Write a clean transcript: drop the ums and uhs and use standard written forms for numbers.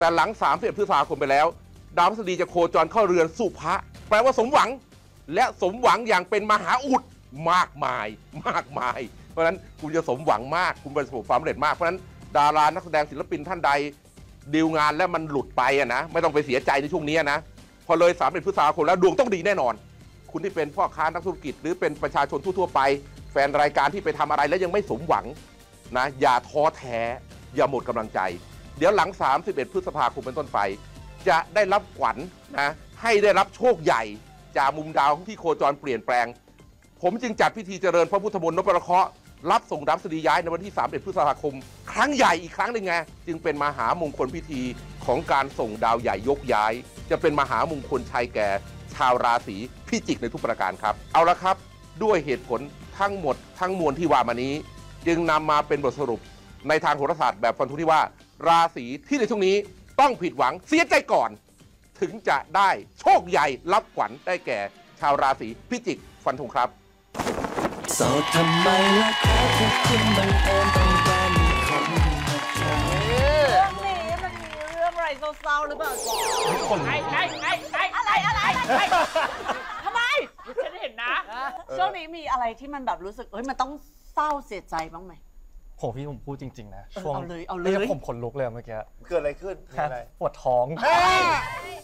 แต่หลัง31 พฤษภาคมไปแล้วดาวพฤหัสบดีจะโคจรเข้าเรือนสุภะแปลว่าสมหวังและสมหวังอย่างเป็นมหาอุดมากมายเพราะฉะนั้นคุณจะสมหวังมากคุณประสบความสำเร็จมากเพราะฉะนั้นดารานักแสดงศิลปินท่านใดดีลงานแล้วมันหลุดไปนะไม่ต้องไปเสียใจในช่วงนี้นะพอเลย31 พฤษภาคมแล้วดวงต้องดีแน่นอนคุณที่เป็นพ่อค้านักธุรกิจหรือเป็นประชาชนทั่วๆไปแฟนรายการที่ไปทำอะไรแล้วยังไม่สมหวังนะอย่าท้อแท้อย่าหมดกำลังใจเดี๋ยวหลัง31 พฤษภาคมเป็นต้นไปจะได้รับขวัญนะให้ได้รับโชคใหญ่จากมุมดาวที่โคจรเปลี่ยนแปลงผมจึงจัดพิธีเจริญพระพุทธมนต์นพเคราะห์รับส่งดาวพฤหัสบดีย้ายในวันที่31 พฤษภาคมครั้งใหญ่อีกครั้งหนึ่งไงจึงเป็นมหามงคลพิธีของการส่งดาวใหญ่ยกย้ายจะเป็นมหามงคลชัยแก่ชาวราศีพิจิกในทุกประการครับเอาละครับด้วยเหตุผลทั้งหมดทั้งมวลที่ว่ามานี้จึงนำมาเป็นบทสรุปในทางโหราศาสตร์แบบฟันธงที่ว่าราศีที่ในช่วงนี้ต้องผิดหวังเสียใจก่อนถึงจะได้โชคใหญ่รับขวัญได้แก่ชาวราศีพิจิกฟันธงครับโสดทำไมล่ะครับถ้าคุณบังเอิญต้องการมีคนมาเจอเรื่องนี้มันมีเรื่องอะไรเศร้าๆหรือเปล่าจ๊ะอะไรทำไมฉันเห็นนะช่วงนี้มีอะไรที่มันแบบรู้สึกเฮ้ยมันต้องเศร้าเสียใจบ้างไหมโหพี่ผมพูดจริงๆนะช่วงเอาเลยผมขนลุกเลยเมื่อกี้เกิดอะไรขึ้นมีอะไรปวดท้อง